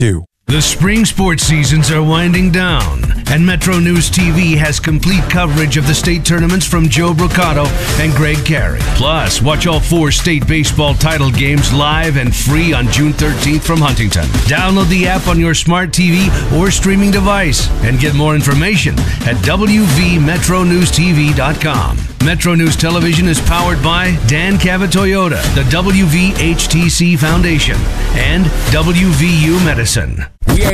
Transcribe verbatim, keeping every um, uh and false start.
two. The spring sports seasons are winding down, and Metro News T V has complete coverage of the state tournaments from Joe Brocato and Greg Carey. Plus, watch all four state baseball title games live and free on June thirteenth from Huntington. Download the app on your smart T V or streaming device and get more information at w v metro news t v dot com. Metro News Television is powered by Dan Cabot Toyota, the W V H T C Foundation, and W V U Medicine. We are